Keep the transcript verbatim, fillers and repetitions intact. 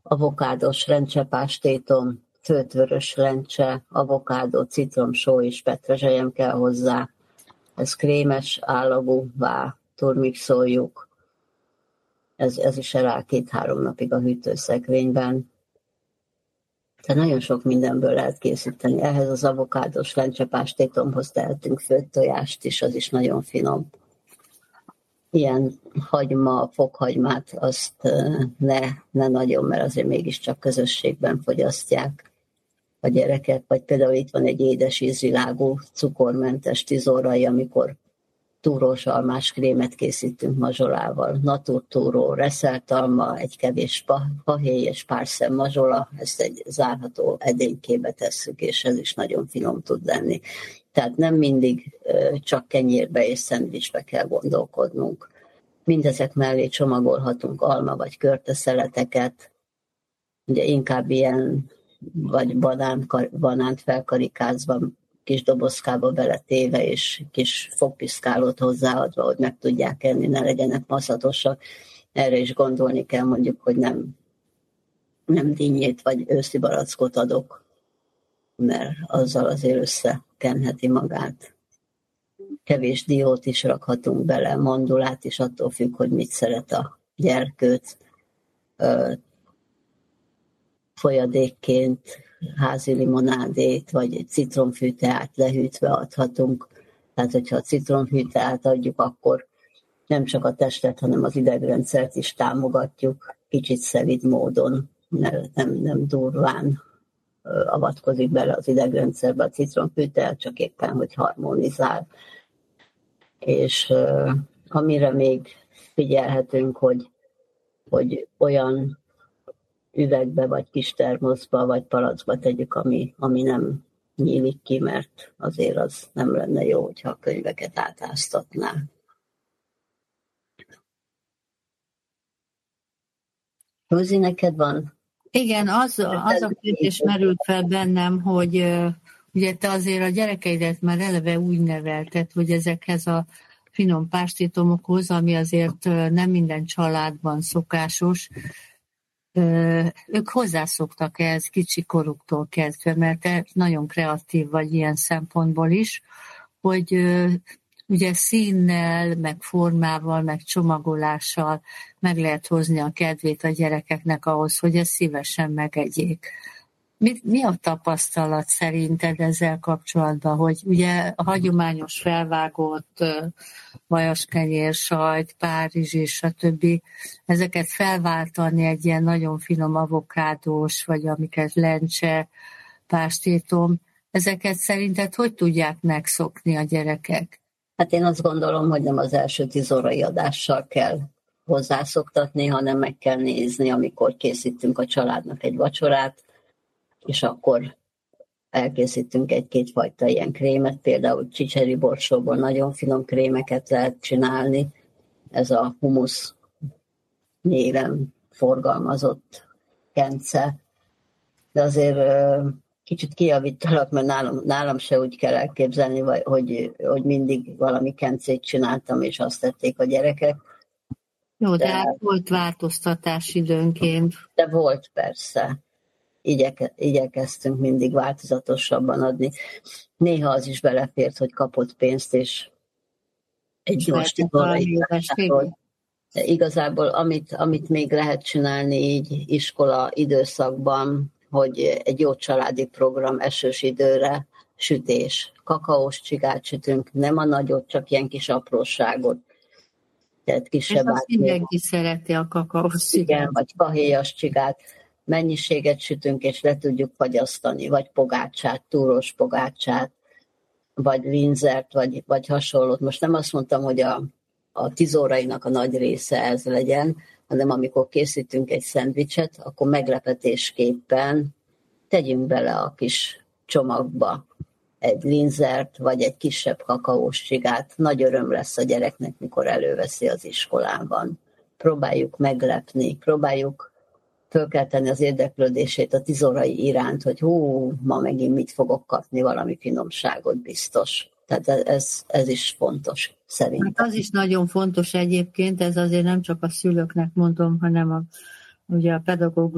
avokádos rencsepástétom, főtvörös lencse, avokádó, citromsó és petrezselyem kell hozzá. Ez krémes állagúvá turmixoljuk. Ez, ez is eláll két-három napig a hűtőszekrényben. Tehát nagyon sok mindenből lehet készíteni. Ehhez az avokádos lencsepástétomhoz tehetünk főtt tojást is, az is nagyon finom. Ilyen hagyma, fokhagymát azt ne, ne nagyon, mert azért mégiscsak közösségben fogyasztják a gyerekek. Vagy például itt van egy édes ízvilágú, cukormentes tizórai, amikor túrós almás krémet készítünk mazsolával. Naturtúró, reszelt alma, egy kevés fahéj és pár szem mazsola, ezt egy zárható edénykébe tesszük, és ez is nagyon finom tud lenni. Tehát nem mindig csak kenyérbe és szendvicsbe kell gondolkodnunk. Mindezek mellé csomagolhatunk alma vagy körteszeleteket, ugye inkább ilyen, vagy banán, banánt felkarikázva, kis dobozkába beletéve, és kis fogpiszkálót hozzáadva, hogy meg tudják enni, ne legyenek maszatosak. Erre is gondolni kell, mondjuk, hogy nem, nem dinnyét vagy őszi barackot adok, mert azzal azért összekenheti magát. Kevés diót is rakhatunk bele, mandulát is, attól függ, hogy mit szeret a gyerkőc. Folyadékként házi limonádét, vagy egy citromfűteát lehűtve adhatunk. Tehát, hogyha a citromfűteát adjuk, akkor nem csak a testet, hanem az idegrendszert is támogatjuk, kicsit szelíd módon, nem, nem durván avatkozik bele az idegrendszerbe a citromfűte, csak éppen, hogy harmonizál. És uh, amire még figyelhetünk, hogy, hogy olyan üvegbe, vagy kis termoszba, vagy palackba tegyük, ami, ami nem nyílik ki, mert azért az nem lenne jó, hogyha a könyveket átáztatná. Rózi, neked van? Igen, az, az a kérdés merült fel bennem, hogy uh, ugye te azért a gyerekeidet már eleve úgy nevelted, hogy ezekhez a finom pástétomokhoz, ami azért uh, nem minden családban szokásos, uh, ők hozzászoktak ehhez kicsi koruktól kezdve, mert te nagyon kreatív vagy ilyen szempontból is, hogy uh, ugye színnel, meg formával, meg csomagolással meg lehet hozni a kedvét a gyerekeknek ahhoz, hogy ezt szívesen megegyék. Mi, mi a tapasztalat szerinted ezzel kapcsolatban, hogy ugye a hagyományos felvágott uh, vajaskenyér, sajt, párizsi, stb. Ezeket felváltani egy ilyen nagyon finom avokádós, vagy amiket lencse, pástétom, ezeket szerinted hogy tudják megszokni a gyerekek? Hát én azt gondolom, hogy nem az első tíz órai adással kell hozzászoktatni, hanem meg kell nézni, amikor készítünk a családnak egy vacsorát, és akkor elkészítünk egy-két fajta ilyen krémet, például csicseri borsóból nagyon finom krémeket lehet csinálni. Ez a humusz néven forgalmazott kence. De azért kicsit kijavítalak, mert nálam, nálam se úgy kell elképzelni, hogy, hogy mindig valami kencét csináltam, és azt tették a gyerekek. Jó, de, de hát volt változtatás időnként. De volt, persze. Igyeke, igyekeztünk mindig változatosabban adni. Néha az is belefért, hogy kapott pénzt, és egy gyors titorai. De igazából amit, amit még lehet csinálni így iskola időszakban, hogy egy jó családi program esős időre, sütés, kakaós csigát sütünk, nem a nagyot, csak ilyen kis apróságot. Tehát kisebb és azt mindenki szereti a kakaós csigát. Igen, vagy fahéjas csigát. Mennyiséget sütünk, és le tudjuk fagyasztani, vagy pogácsát, túrós pogácsát, vagy linzert, vagy, vagy hasonlót. Most nem azt mondtam, hogy a, a tíz órainak a nagy része ez legyen, hanem amikor készítünk egy szendvicset, akkor meglepetésképpen tegyünk bele a kis csomagba egy linzert, vagy egy kisebb kakaós csigát. Nagy öröm lesz a gyereknek, mikor előveszi az iskolában. Próbáljuk meglepni, próbáljuk fölkelteni az érdeklődését a tíz órai iránt, hogy hú, ma megint mit fogok kapni, valami finomságot biztos. Tehát ez, ez is fontos szerintem. Hát az is nagyon fontos egyébként, ez azért nem csak a szülőknek mondom, hanem a, ugye a pedagógus